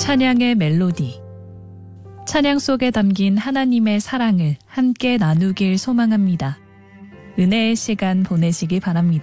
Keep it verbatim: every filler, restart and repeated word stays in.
찬양의 멜로디. 찬양 속에 담긴 하나님의 사랑을 함께 나누길 소망합니다. 은혜의 시간 보내시기 바랍니다.